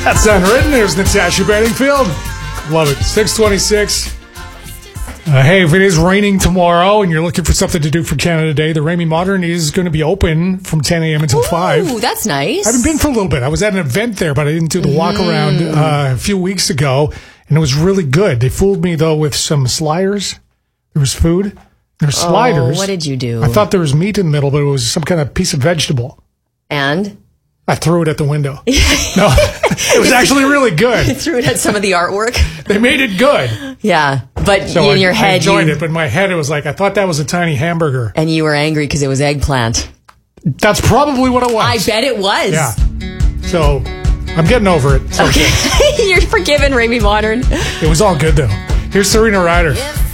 That's unwritten. There's Natasha Bedingfield. Love it. 626. Hey, if it is raining tomorrow and you're looking for something to do for Canada Day, the Ramey Modern is going to be open from 10 a.m. until 5. Ooh, that's nice. I haven't been for a little bit. I was at an event there, but I didn't do the walk around a few weeks ago, and it was really good. They fooled me, though, with some sliders. There was food. There were sliders. What did you do? I thought there was meat in the middle, but it was some kind of piece of vegetable. And? I threw it at the window. No, it was actually really good. You threw it at some of the artwork? They made it good. Yeah, but So in your head, I enjoyed it, but in my head, it was like, I thought that was a tiny hamburger. And you were angry because it was eggplant. That's probably what it was. I bet it was. Yeah. So, I'm getting over it. So Okay. You're forgiven, Ramey Modern. it was all good, though. Here's Serena Ryder.